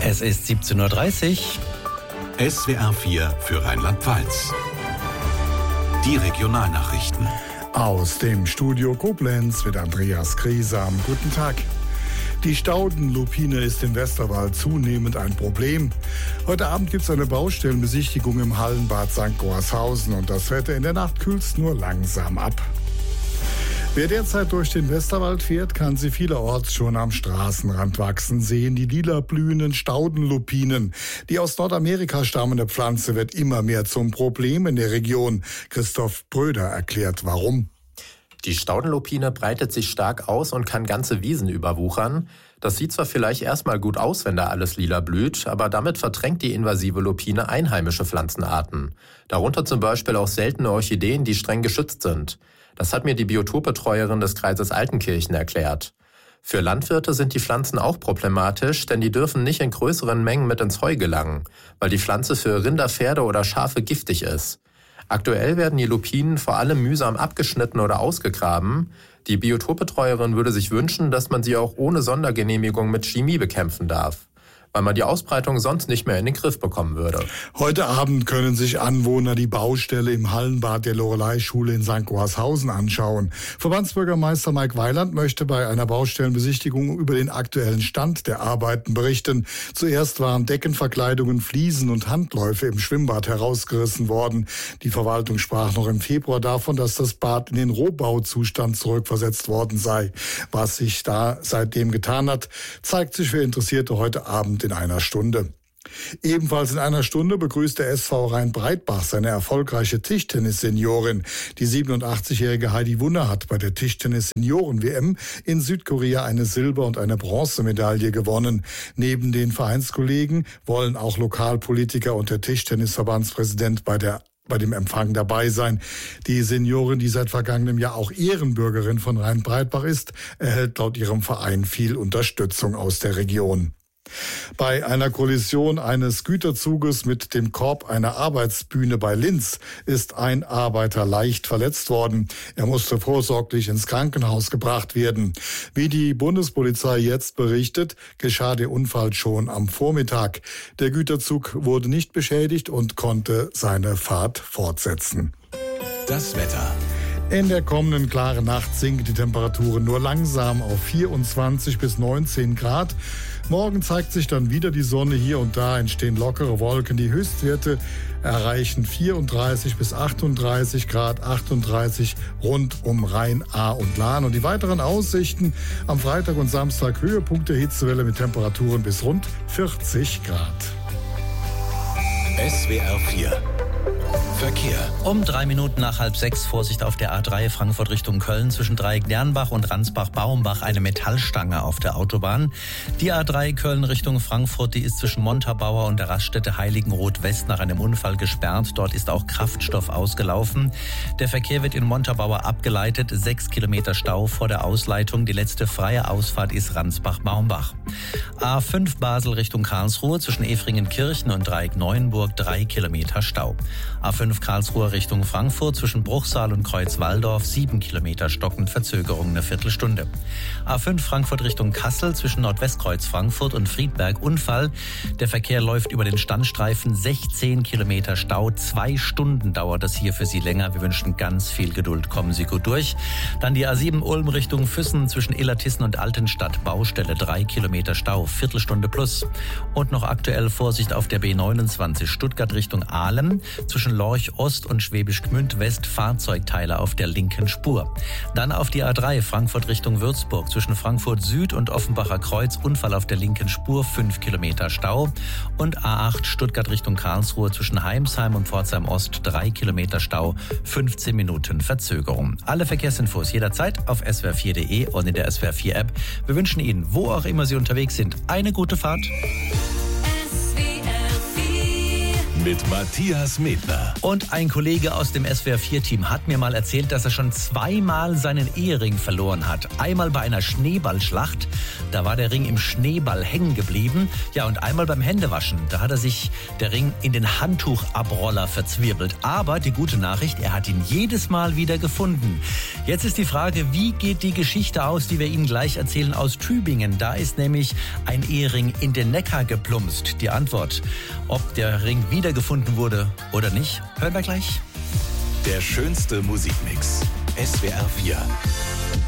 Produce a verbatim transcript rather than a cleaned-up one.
Es ist siebzehn Uhr dreißig. S W R vier für Rheinland-Pfalz. Die Regionalnachrichten. Aus dem Studio Koblenz mit Andreas Griesam. Guten Tag. Die Staudenlupine ist im Westerwald zunehmend ein Problem. Heute Abend gibt es eine Baustellenbesichtigung im Hallenbad Sankt Goarshausen und das Wetter in der Nacht kühlt's nur langsam ab. Wer derzeit durch den Westerwald fährt, kann sie vielerorts schon am Straßenrand wachsen sehen. Die lila blühenden Staudenlupinen. Die aus Nordamerika stammende Pflanze wird immer mehr zum Problem in der Region. Christoph Bröder erklärt, warum. Die Staudenlupine breitet sich stark aus und kann ganze Wiesen überwuchern. Das sieht zwar vielleicht erstmal gut aus, wenn da alles lila blüht, aber damit verdrängt die invasive Lupine einheimische Pflanzenarten. Darunter zum Beispiel auch seltene Orchideen, die streng geschützt sind. Das hat mir die Biotopbetreuerin des Kreises Altenkirchen erklärt. Für Landwirte sind die Pflanzen auch problematisch, denn die dürfen nicht in größeren Mengen mit ins Heu gelangen, weil die Pflanze für Rinder, Pferde oder Schafe giftig ist. Aktuell werden die Lupinen vor allem mühsam abgeschnitten oder ausgegraben. Die Biotopbetreuerin würde sich wünschen, dass man sie auch ohne Sondergenehmigung mit Chemie bekämpfen darf, weil man die Ausbreitung sonst nicht mehr in den Griff bekommen würde. Heute Abend können sich Anwohner die Baustelle im Hallenbad der Loreley-Schule in Sankt Goarshausen anschauen. Verbandsbürgermeister Mike Weiland möchte bei einer Baustellenbesichtigung über den aktuellen Stand der Arbeiten berichten. Zuerst waren Deckenverkleidungen, Fliesen und Handläufe im Schwimmbad herausgerissen worden. Die Verwaltung sprach noch im Februar davon, dass das Bad in den Rohbauzustand zurückversetzt worden sei. Was sich da seitdem getan hat, zeigt sich für Interessierte heute Abend in einer Stunde. Ebenfalls in einer Stunde begrüßt der S V Rhein-Breitbach seine erfolgreiche Tischtennis-Seniorin. Die siebenundachtzigjährige Heidi Wunner hat bei der Tischtennis-Senioren-W M in Südkorea eine Silber- und eine Bronzemedaille gewonnen. Neben den Vereinskollegen wollen auch Lokalpolitiker und der Tischtennisverbandspräsident bei der bei dem Empfang dabei sein. Die Seniorin, die seit vergangenem Jahr auch Ehrenbürgerin von Rhein-Breitbach ist, erhält laut ihrem Verein viel Unterstützung aus der Region. Bei einer Kollision eines Güterzuges mit dem Korb einer Arbeitsbühne bei Linz ist ein Arbeiter leicht verletzt worden. Er musste vorsorglich ins Krankenhaus gebracht werden. Wie die Bundespolizei jetzt berichtet, geschah der Unfall schon am Vormittag. Der Güterzug wurde nicht beschädigt und konnte seine Fahrt fortsetzen. Das Wetter. In der kommenden klaren Nacht sinken die Temperaturen nur langsam auf vierundzwanzig bis neunzehn Grad. Morgen zeigt sich dann wieder die Sonne. Hier und da entstehen lockere Wolken. Die Höchstwerte erreichen vierunddreißig bis achtunddreißig Grad, achtunddreißig rund um Rhein, Ahr und Lahn. Und die weiteren Aussichten am Freitag und Samstag: Höhepunkt der Hitzewelle mit Temperaturen bis rund vierzig Grad. S W R vier Verkehr. Um drei Minuten nach halb sechs Vorsicht auf der A drei Frankfurt Richtung Köln zwischen Dreieck-Dernbach und Ransbach-Baumbach eine Metallstange auf der Autobahn. Die A drei Köln Richtung Frankfurt, die ist zwischen Montabaur und der Raststätte Heiligenroth West nach einem Unfall gesperrt. Dort ist auch Kraftstoff ausgelaufen. Der Verkehr wird in Montabaur abgeleitet. Sechs Kilometer Stau vor der Ausleitung. Die letzte freie Ausfahrt ist Ransbach-Baumbach. A fünf Basel Richtung Karlsruhe zwischen Efringen-Kirchen und Dreieck-Neuenburg drei Kilometer Stau. A fünf Karlsruhe Richtung Frankfurt zwischen Bruchsal und Kreuzwaldorf sieben Kilometer stockend, Verzögerung eine Viertelstunde. A fünf Frankfurt Richtung Kassel zwischen Nordwestkreuz Frankfurt und Friedberg Unfall. Der Verkehr läuft über den Standstreifen, sechzehn Kilometer Stau. Zwei Stunden dauert das hier für Sie länger. Wir wünschen ganz viel Geduld. Kommen Sie gut durch. Dann die A sieben Ulm Richtung Füssen zwischen Illertissen und Altenstadt. Baustelle drei Kilometer Stau, Viertelstunde plus. Und noch aktuell Vorsicht auf der B neunundzwanzig Stuttgart Richtung Ahlem zwischen Lorch Ost und Schwäbisch Gmünd West Fahrzeugteile auf der linken Spur. Dann auf die A drei Frankfurt Richtung Würzburg zwischen Frankfurt Süd und Offenbacher Kreuz Unfall auf der linken Spur, fünf Kilometer Stau. Und A acht Stuttgart Richtung Karlsruhe zwischen Heimsheim und Pforzheim Ost drei Kilometer Stau, fünfzehn Minuten Verzögerung. Alle Verkehrsinfos jederzeit auf S W R vier punkt de und in der S W R vier App. Wir wünschen Ihnen, wo auch immer Sie unterwegs sind, eine gute Fahrt. mit Matthias Medner. Und ein Kollege aus dem S W R vier Team hat mir mal erzählt, dass er schon zweimal seinen Ehering verloren hat. Einmal bei einer Schneeballschlacht, da war der Ring im Schneeball hängen geblieben. Ja, und einmal beim Händewaschen, da hat er sich der Ring in den Handtuchabroller verzwirbelt. Aber die gute Nachricht, er hat ihn jedes Mal wieder gefunden. Jetzt ist die Frage, wie geht die Geschichte aus, die wir Ihnen gleich erzählen aus Tübingen. Da ist nämlich ein Ehering in den Neckar geplumpst. Die Antwort, ob der Ring wiedergefunden wurde oder nicht, hören wir gleich. Der schönste Musikmix. S W R vier.